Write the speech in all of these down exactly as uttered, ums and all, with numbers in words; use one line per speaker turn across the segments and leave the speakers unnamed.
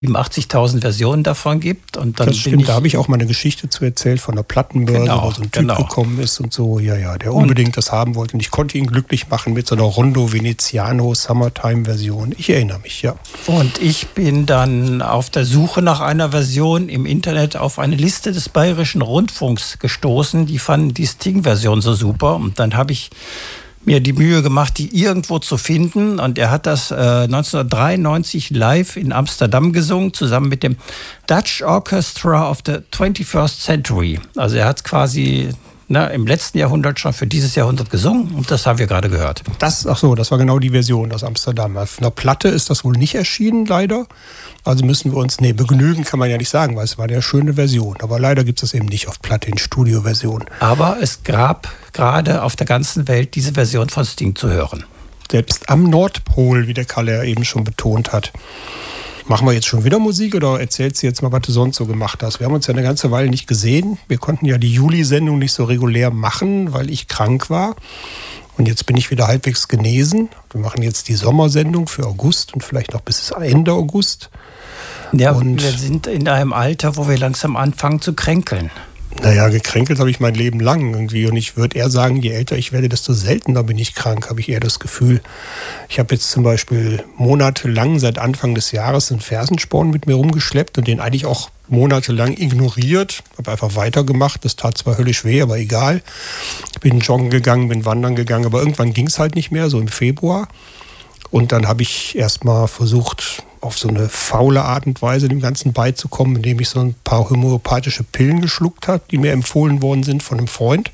achtzigtausend Versionen davon gibt. Und dann
das
bin
stimmt,
ich,
da habe ich auch mal eine Geschichte zu erzählt von einer Plattenbörse,
genau,
wo so ein Typ
genau.
gekommen ist und so, ja, ja, der unbedingt und, das haben wollte. Und ich konnte ihn glücklich machen mit so einer Rondo Veneziano Summertime-Version. Ich erinnere mich, ja.
Und ich bin dann auf der Suche nach einer Version im Internet auf eine Liste des Bayerischen Rundfunks gestoßen. Die fanden die Sting-Version so super. Und dann habe ich mir die Mühe gemacht, die irgendwo zu finden. Und er hat das äh, neunzehnhundertdreiundneunzig live in Amsterdam gesungen, zusammen mit dem Dutch Orchestra of the twenty-first Century. Also er hat quasi ne, im letzten Jahrhundert schon für dieses Jahrhundert gesungen. Und das haben wir gerade gehört.
Das, ach so, das war genau die Version aus Amsterdam. Auf einer Platte ist das wohl nicht erschienen, leider. Also müssen wir uns, nee, begnügen kann man ja nicht sagen, weil es war eine schöne Version. Aber leider gibt es das eben nicht auf Platte in Studioversion.
Aber es gab gerade auf der ganzen Welt diese Version von Sting zu hören.
Selbst am Nordpol, wie der Kalle ja eben schon betont hat. Machen wir jetzt schon wieder Musik oder erzählst du jetzt mal, was du sonst so gemacht hast? Wir haben uns ja eine ganze Weile nicht gesehen. Wir konnten ja die Juli-Sendung nicht so regulär machen, weil ich krank war. Und jetzt bin ich wieder halbwegs genesen. Wir machen jetzt die Sommersendung für August und vielleicht noch bis Ende August.
Ja,
und
wir sind in einem Alter, wo wir langsam anfangen zu kränkeln.
Naja, gekränkelt habe ich mein Leben lang irgendwie. Und ich würde eher sagen, je älter ich werde, desto seltener bin ich krank, habe ich eher das Gefühl. Ich habe jetzt zum Beispiel monatelang seit Anfang des Jahres einen Fersensporn mit mir rumgeschleppt und den eigentlich auch monatelang ignoriert. Habe einfach weitergemacht. Das tat zwar höllisch weh, aber egal. Bin joggen gegangen, bin wandern gegangen, aber irgendwann ging es halt nicht mehr, so im Februar. Und dann habe ich erst mal versucht, auf so eine faule Art und Weise dem Ganzen beizukommen, indem ich so ein paar homöopathische Pillen geschluckt habe, die mir empfohlen worden sind von einem Freund.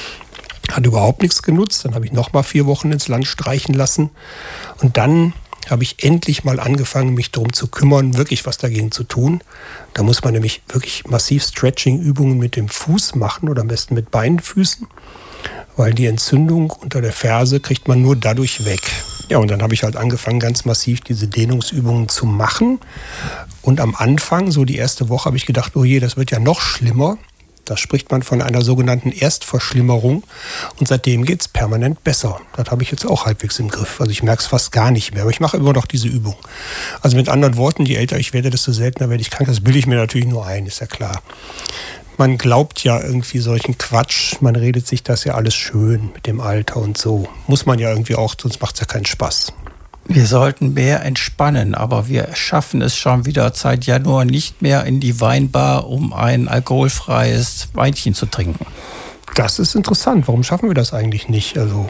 Hat überhaupt nichts genutzt. Dann habe ich noch mal vier Wochen ins Land streichen lassen. Und dann habe ich endlich mal angefangen, mich darum zu kümmern, wirklich was dagegen zu tun. Da muss man nämlich wirklich massiv Stretching-Übungen mit dem Fuß machen oder am besten mit beiden Füßen, weil die Entzündung unter der Ferse kriegt man nur dadurch weg. Ja, und dann habe ich halt angefangen, ganz massiv diese Dehnungsübungen zu machen. Und am Anfang, so die erste Woche, habe ich gedacht, oh je, das wird ja noch schlimmer. Da spricht man von einer sogenannten Erstverschlimmerung. Und seitdem geht es permanent besser. Das habe ich jetzt auch halbwegs im Griff. Also ich merke es fast gar nicht mehr. Aber ich mache immer noch diese Übung. Also mit anderen Worten, je älter ich werde, desto seltener werde ich krank. Das bilde ich mir natürlich nur ein, ist ja klar. Man glaubt ja irgendwie solchen Quatsch. Man redet sich das ja alles schön mit dem Alter und so. Muss man ja irgendwie auch, sonst macht es ja keinen Spaß.
Wir sollten mehr entspannen, aber wir schaffen es schon wieder seit Januar nicht mehr in die Weinbar, um ein alkoholfreies Weinchen zu trinken.
Das ist interessant. Warum schaffen wir das eigentlich nicht? Also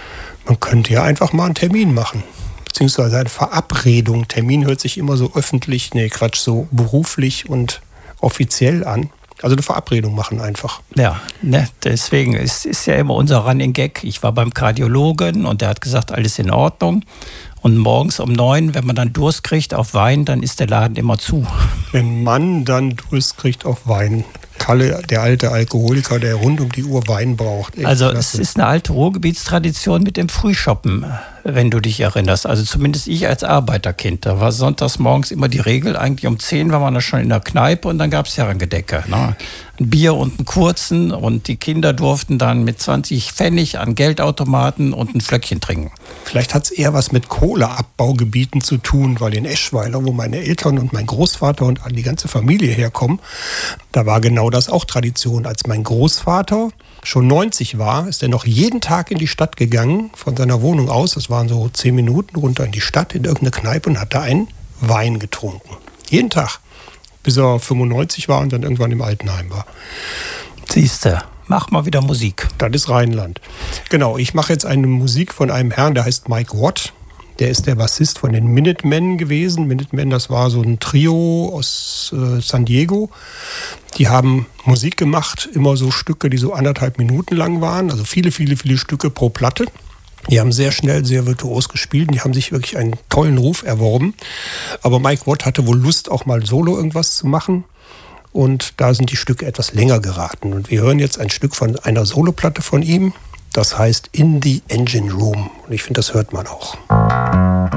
man könnte ja einfach mal einen Termin machen. Beziehungsweise eine Verabredung. Termin hört sich immer so öffentlich, nee Quatsch, so beruflich und offiziell an. Also eine Verabredung machen einfach.
Ja, ne, deswegen ist, ist ja immer unser Running Gag. Ich war beim Kardiologen und der hat gesagt, alles in Ordnung. Und morgens um neun, wenn man dann Durst kriegt auf Wein, dann ist der Laden immer zu.
Wenn man dann Durst kriegt auf Wein. Kalle, der alte Alkoholiker, der rund um die Uhr Wein braucht. Echt
also
klasse.
Es ist eine alte Ruhrgebietstradition mit dem Frühshoppen, wenn du dich erinnerst. Also zumindest ich als Arbeiterkind. Da war sonntags morgens immer die Regel, eigentlich um zehn war man da schon in der Kneipe und dann gab es Herrengedecke. Ne? Ein Bier und einen kurzen und die Kinder durften dann mit zwanzig Pfennig an Geldautomaten und ein Flöckchen trinken.
Vielleicht hat es eher was mit Kohleabbaugebieten zu tun, weil in Eschweiler, wo meine Eltern und mein Großvater und die ganze Familie herkommen, da war genau das auch Tradition. Als mein Großvater schon neunzig war, ist er noch jeden Tag in die Stadt gegangen, von seiner Wohnung aus, das waren so zehn Minuten, runter in die Stadt, in irgendeine Kneipe und hat da einen Wein getrunken. Jeden Tag, bis er fünfundneunzig war und dann irgendwann im Altenheim war.
Siehste, mach mal wieder Musik.
Das ist Rheinland. Genau, ich mache jetzt eine Musik von einem Herrn, der heißt Mike Watt. Der ist der Bassist von den Minutemen gewesen. Minutemen, das war so ein Trio aus äh, San Diego. Die haben Musik gemacht, immer so Stücke, die so anderthalb Minuten lang waren. Also viele, viele, viele Stücke pro Platte. Die haben sehr schnell, sehr virtuos gespielt. Die haben sich wirklich einen tollen Ruf erworben. Aber Mike Watt hatte wohl Lust, auch mal solo irgendwas zu machen. Und da sind die Stücke etwas länger geraten. Und wir hören jetzt ein Stück von einer Soloplatte von ihm. Das heißt In the Engine Room. Und ich finde, das hört man auch.